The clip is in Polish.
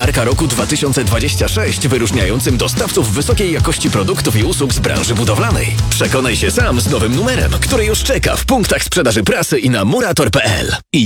Marka Roku 2026 wyróżniającym dostawców wysokiej jakości produktów i usług z branży budowlanej. Przekonaj się sam z nowym numerem, który już czeka w punktach sprzedaży prasy i na murator.pl.